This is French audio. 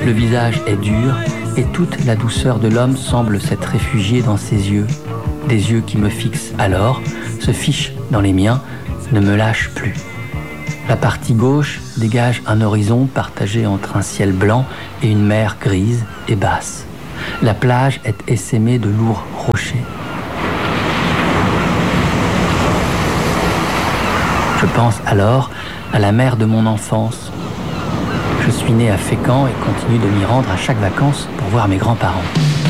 Le visage est dur et toute la douceur de l'homme semble s'être réfugiée dans ses yeux. Des yeux qui me fixent alors, se fichent dans les miens, ne me lâchent plus. La partie gauche dégage un horizon partagé entre un ciel blanc et une mer grise et basse. La plage est essaimée de lourds rochers. Je pense alors à la mer de mon enfance. Je suis né à Fécamp et continue de m'y rendre à chaque vacances pour voir mes grands-parents.